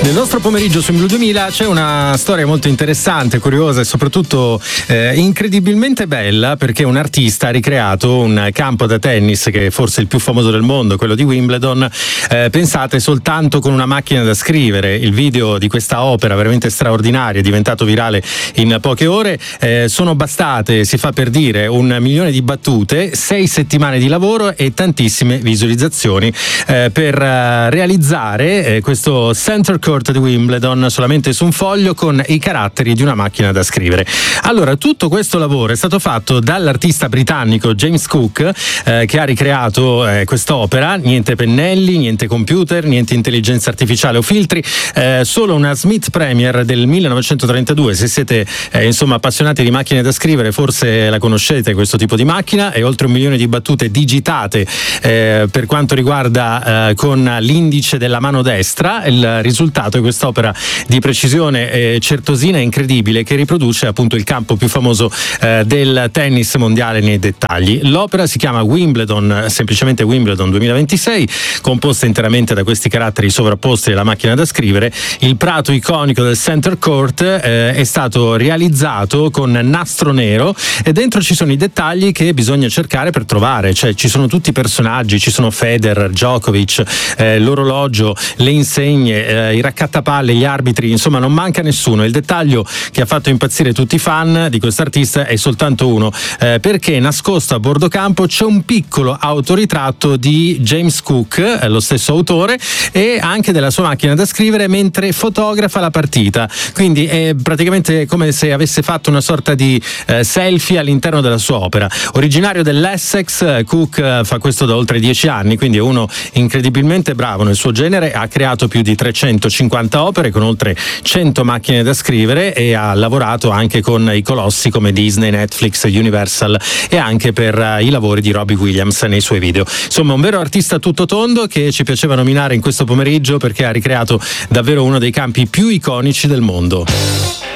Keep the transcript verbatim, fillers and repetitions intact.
Nel nostro pomeriggio su Blu duemila c'è una storia molto interessante, curiosa e soprattutto eh, incredibilmente bella, perché un artista ha ricreato un campo da tennis che è forse il più famoso del mondo, quello di Wimbledon, eh, pensate, soltanto con una macchina da scrivere. Il video di questa opera veramente straordinaria è diventato virale in poche ore. Eh, sono bastate, si fa per dire, un milione di battute, sei settimane di lavoro e tantissime visualizzazioni eh, per uh, realizzare eh, questo Center Court di Wimbledon solamente su un foglio con i caratteri di una macchina da scrivere. Allora, tutto questo lavoro è stato fatto dall'artista britannico James Cook, eh, che ha ricreato eh, quest'opera. Niente pennelli, niente computer, niente intelligenza artificiale o filtri, eh, solo una Smith Premier del millenovecentotrentadue. Se siete eh, insomma appassionati di macchine da scrivere, forse la conoscete questo tipo di macchina, e oltre un milione di battute digitate eh, per quanto riguarda eh, con l'indice della mano destra. Il risultato è quest'opera di precisione eh, certosina e incredibile, che riproduce appunto il campo più famoso eh, del tennis mondiale nei dettagli. L'opera si chiama Wimbledon, semplicemente Wimbledon duemilaventisei, composta interamente da questi caratteri sovrapposti della macchina da scrivere. Il prato iconico del Center Court eh, è stato realizzato con nastro nero e dentro ci sono i dettagli che bisogna cercare per trovare, cioè ci sono tutti i personaggi, ci sono Federer, Djokovic, eh, l'orologio, le insegne, eh, i raccattapalle, gli arbitri, insomma non manca nessuno. Il dettaglio che ha fatto impazzire tutti i fan di quest'artista è soltanto uno, eh, perché nascosto a bordo campo c'è un piccolo autoritratto di James Cook, eh, lo stesso autore, e anche della sua macchina da scrivere mentre fotografa la partita. Quindi è praticamente come se avesse fatto una sorta di eh, selfie all'interno della sua opera. Originario dell'Essex, Cook eh, fa questo da oltre dieci anni, quindi è uno incredibilmente bravo nel suo genere. Ha creato più di trecentocinquanta opere con oltre cento macchine da scrivere e ha lavorato anche con i colossi come Disney, Netflix, Universal e anche per uh, i lavori di Robbie Williams nei suoi video. Insomma, un vero artista tutto tondo che ci piaceva nominare in questo pomeriggio, perché ha ricreato davvero uno dei campi più iconici del mondo.